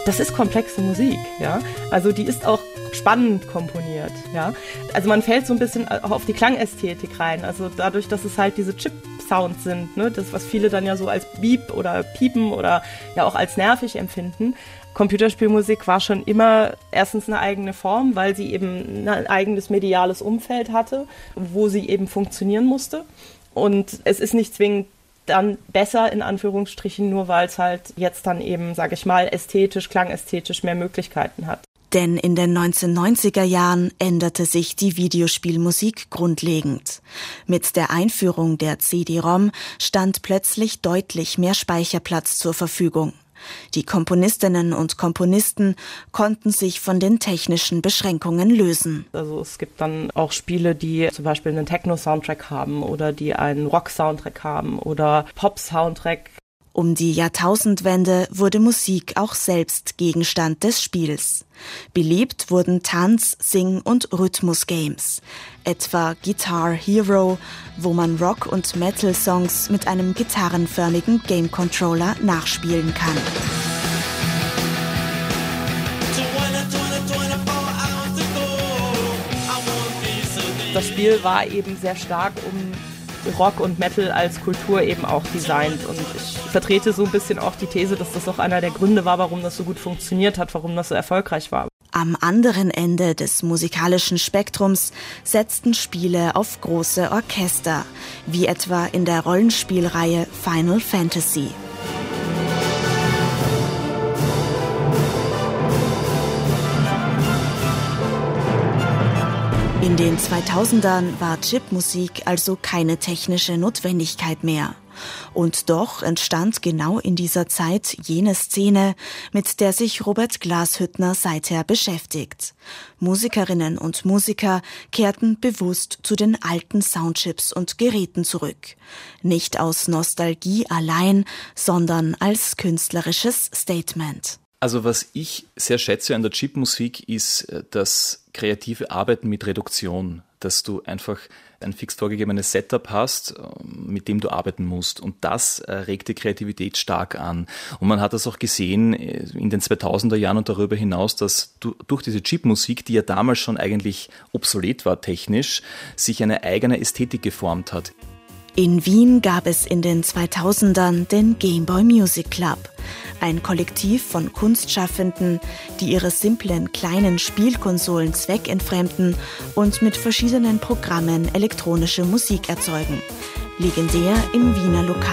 das ist komplexe Musik, ja. Also die ist auch spannend komponiert, ja. Also man fällt so ein bisschen auch auf die Klangästhetik rein. Also dadurch, dass es halt diese Chip-Sounds sind, ne, das, was viele dann ja so als Beep oder Piepen oder ja auch als nervig empfinden. Computerspielmusik war schon immer erstens eine eigene Form, weil sie eben ein eigenes mediales Umfeld hatte, wo sie eben funktionieren musste. Und es ist nicht zwingend dann besser, in Anführungsstrichen, nur weil es halt jetzt dann eben, sage ich mal, ästhetisch, klangästhetisch mehr Möglichkeiten hat. Denn in den 1990er Jahren änderte sich die Videospielmusik grundlegend. Mit der Einführung der CD-ROM stand plötzlich deutlich mehr Speicherplatz zur Verfügung. Die Komponistinnen und Komponisten konnten sich von den technischen Beschränkungen lösen. Also es gibt dann auch Spiele, die zum Beispiel einen Techno-Soundtrack haben oder die einen Rock-Soundtrack haben oder Pop-Soundtrack. Um die Jahrtausendwende wurde Musik auch selbst Gegenstand des Spiels. Beliebt wurden Tanz-, Sing- und Rhythmus-Games. Etwa Guitar Hero, wo man Rock- und Metal-Songs mit einem gitarrenförmigen Game-Controller nachspielen kann. Das Spiel war eben sehr stark um Rock und Metal als Kultur eben auch designt. Und ich vertrete so ein bisschen auch die These, dass das auch einer der Gründe war, warum das so gut funktioniert hat, warum das so erfolgreich war. Am anderen Ende des musikalischen Spektrums setzten Spiele auf große Orchester, wie etwa in der Rollenspielreihe Final Fantasy. In den 2000ern war Chipmusik also keine technische Notwendigkeit mehr. Und doch entstand genau in dieser Zeit jene Szene, mit der sich Robert Glashüttner seither beschäftigt. Musikerinnen und Musiker kehrten bewusst zu den alten Soundchips und Geräten zurück. Nicht aus Nostalgie allein, sondern als künstlerisches Statement. Also was ich sehr schätze an der Chipmusik ist das kreative Arbeiten mit Reduktion, dass du einfach ein fix vorgegebenes Setup hast, mit dem du arbeiten musst. Und das regt die Kreativität stark an. Und man hat das auch gesehen in den 2000er Jahren und darüber hinaus, dass durch diese Chipmusik, die ja damals schon eigentlich obsolet war technisch, sich eine eigene Ästhetik geformt hat. In Wien gab es in den 2000ern den Game Boy Music Club, ein Kollektiv von Kunstschaffenden, die ihre simplen kleinen Spielkonsolen zweckentfremden und mit verschiedenen Programmen elektronische Musik erzeugen. Legendär im Wiener Lokal